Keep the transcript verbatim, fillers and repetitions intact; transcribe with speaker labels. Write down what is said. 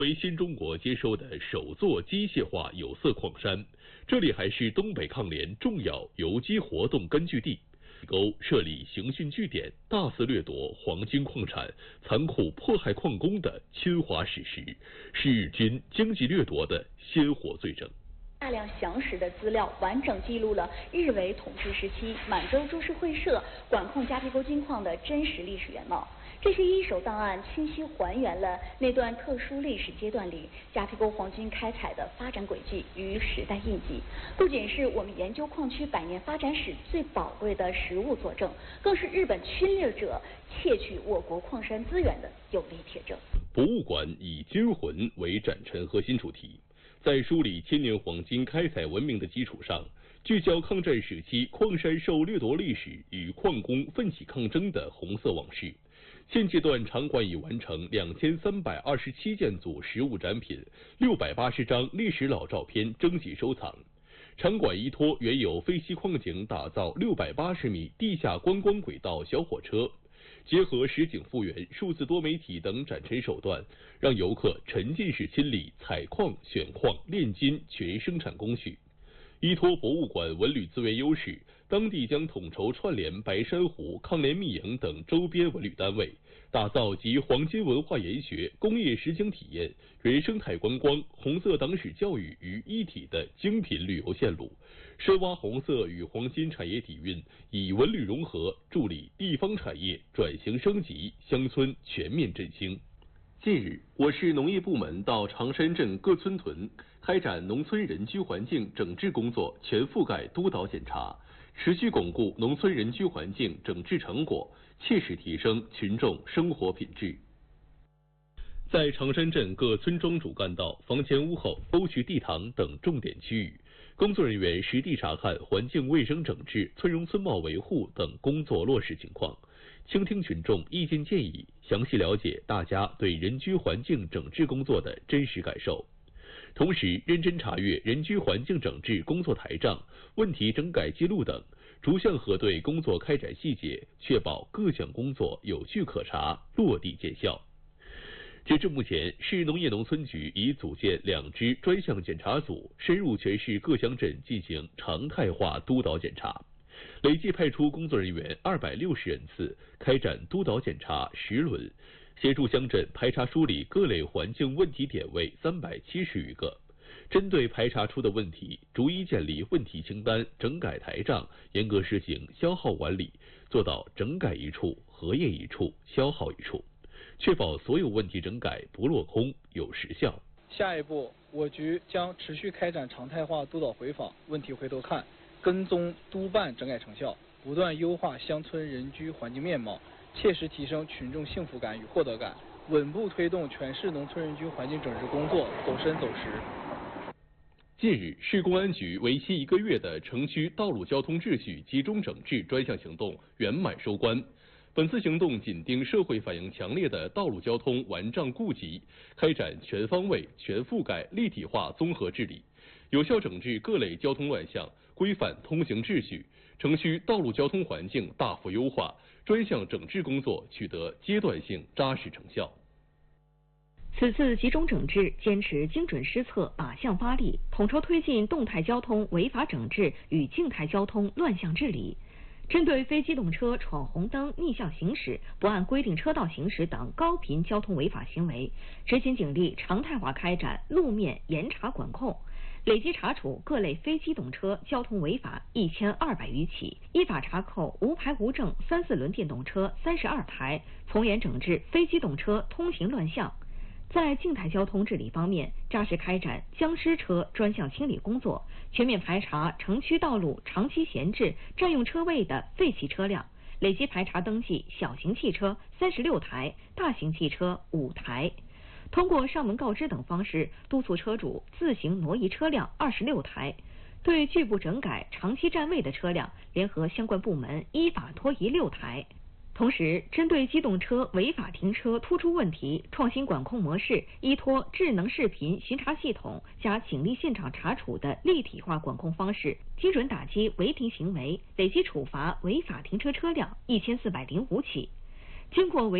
Speaker 1: 为新中国接收的首座机械化有色矿山，这里还是东北抗联重要游击活动根据地。沟设立刑讯据点，大肆掠夺黄金矿产，残酷迫害矿工的侵华史实，是日军经济掠夺的鲜活罪证。
Speaker 2: 大量详实的资料完整记录了日伪统治时期满洲株式会社管控迦皮沟金矿的真实历史原貌。这些一手档案清晰还原了那段特殊历史阶段里迦皮沟黄金开采的发展轨迹与时代印记，不仅是我们研究矿区百年发展史最宝贵的实物佐证，更是日本侵略者窃取我国矿山资源的有力铁证。
Speaker 1: 博物馆以军魂为展陈核心主题，在梳理千年黄金开采文明的基础上，聚焦抗战时期矿山受掠夺历史与矿工奋起抗争的红色往事。现阶段场馆已完成两千三百二十七件组实物展品，六百八十张历史老照片征集收藏。场馆依托原有废弃矿井打造六百八十米地下观光轨道小火车，结合实景复原、数字多媒体等展陈手段，让游客沉浸式亲历采矿、选矿、炼金全生产工序。依托博物馆文旅资源优势，当地将统筹串联白珊瑚、抗联密营等周边文旅单位，打造集黄金文化研学、工业实景体验、原生态观光、红色党史教育于一体的精品旅游线路，深挖红色与黄金产业底蕴，以文旅融合，助力地方产业转型升级，乡村全面振兴。近日，我市农业部门到长山镇各村屯开展农村人居环境整治工作全覆盖督导检查，持续巩固农村人居环境整治成果，切实提升群众生活品质。在长山镇各村庄主干道、房前屋后、沟渠地塘等重点区域，工作人员实地查看环境卫生整治、村容村貌维护等工作落实情况，倾听群众意见建议，详细了解大家对人居环境整治工作的真实感受。同时，认真查阅人居环境整治工作台账、问题整改记录等，逐项核对工作开展细节，确保各项工作有据可查、落地见效。截至目前，市农业农村局已组建两支专项检查组，深入全市各乡镇进行常态化督导检查，累计派出工作人员二百六十人次，开展督导检查十轮，协助乡镇排查梳理各类环境问题点位三百七十余个。针对排查出的问题，逐一建立问题清单、整改台账，严格实行消耗管理，做到整改一处、核验一处、消耗一处，确保所有问题整改不落空、有实效。
Speaker 3: 下一步，我局将持续开展常态化督导回访、问题回头看、跟踪督办整改成效，不断优化乡村人居环境面貌，切实提升群众幸福感与获得感，稳步推动全市农村人居环境整治工作走深走实。
Speaker 1: 近日，市公安局为期一个月的城区道路交通秩序集中整治专项行动圆满收官。本次行动紧盯社会反映强烈的道路交通顽瘴痼疾，开展全方位、全覆盖、立体化综合治理，有效整治各类交通乱象，规范通行秩序，城区道路交通环境大幅优化，专项整治工作取得阶段性扎实成效。
Speaker 4: 此次集中整治坚持精准施策、靶向发力，统筹推进动态交通违法整治与静态交通乱象治理。针对非机动车闯红灯、逆向行驶、不按规定车道行驶等高频交通违法行为，执勤警力常态化开展路面严查管控，累计查处各类非机动车交通违法一千二百余起，依法查扣无牌无证三四轮电动车三十二台，从严整治非机动车通行乱象。在静态交通治理方面，扎实开展僵尸车专项清理工作，全面排查城区道路长期闲置、占用车位的废弃车辆，累计排查登记小型汽车三十六台，大型汽车五台。通过上门告知等方式，督促车主自行挪移车辆二十六台。对拒不整改、长期占位的车辆，联合相关部门依法拖移六台。同时，针对机动车违法停车突出问题，创新管控模式，依托智能视频巡查系统加警力现场查处的立体化管控方式，精准打击违停行为，累计处罚违法停车车辆一千四百零五起。经过违